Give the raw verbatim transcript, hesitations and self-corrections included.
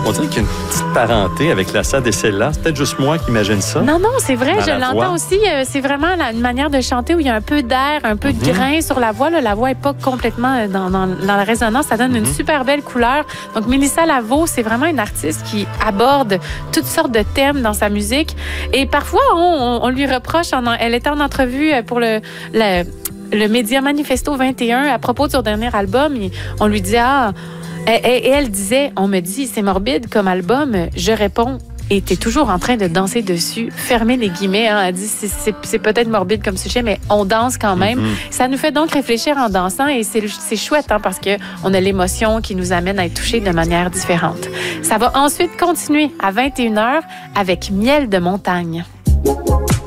On dirait qu'il y a une petite parenté avec la Sad et celle-là. C'est peut-être juste moi qui imagine ça. Non, non, c'est vrai, Dans je la l'entends voix. aussi. Euh, c'est vraiment la- une manière de chanter où il y a un peu d'air, un peu de Mhm. grain sur la voix. Là. La voix n'est pas complètement euh, dans, dans, dans la résonance. Ça donne une Mhm. super belle couleur. Donc, Mélissa Laveau, c'est vraiment une artiste qui aborde toutes sortes de thèmes dans sa musique. Et parfois, on, on- on lui reproche, en, elle était en entrevue pour le... le le Média Manifesto vingt et un à propos de son dernier album. Et on lui dit, ah, et, et- et elle disait, on me dit, c'est morbide comme album. Je réponds, et t'es toujours en train de danser dessus. Fermez les guillemets. Hein. Elle dit, c'est, c'est, c'est peut-être morbide comme sujet, mais on danse quand même. Mhm. Ça nous fait donc réfléchir en dansant et c'est, c'est chouette hein, parce qu'on a l'émotion qui nous amène à être touchés de manière différente. Ça va ensuite continuer à vingt et une heures avec Miel de montagne.